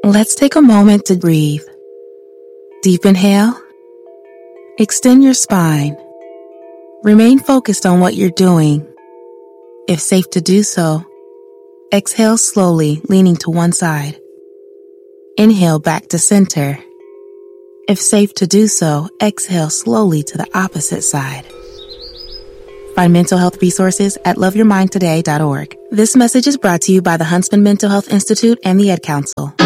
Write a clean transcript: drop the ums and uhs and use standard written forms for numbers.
Let's take a moment to breathe. Deep inhale. Extend your spine. Remain focused on what you're doing. If safe to do so, exhale slowly, leaning to one side. Inhale back to center. If safe to do so, exhale slowly to the opposite side. Find mental health resources at loveyourmindtoday.org. This message is brought to you by the Huntsman Mental Health Institute and the Ad Council.